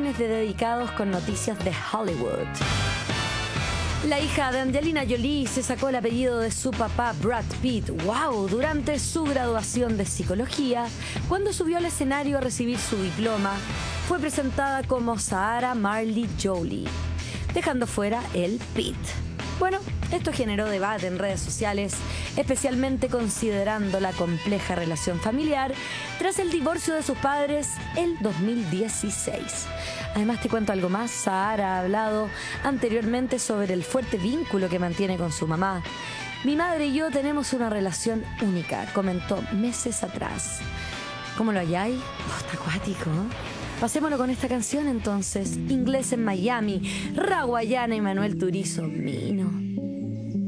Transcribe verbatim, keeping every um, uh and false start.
secciones de dedicados con noticias de Hollywood. La hija de Angelina Jolie se sacó el apellido de su papá Brad Pitt, wow, durante su graduación de psicología. Cuando subió al escenario a recibir su diploma, fue presentada como Sarah Marley Jolie, dejando fuera el Pitt. Bueno, esto generó debate en redes sociales, especialmente considerando la compleja relación familiar tras el divorcio de sus padres el dos mil dieciséis. Además, te cuento algo más. Sarah ha hablado anteriormente sobre el fuerte vínculo que mantiene con su mamá. Mi madre y yo tenemos una relación única, comentó meses atrás. ¿Cómo lo halláis? Oh, está acuático, ¿eh? Pasémonos con esta canción entonces. Inglés en Miami, Raguayana y Manuel Turizo, Mino.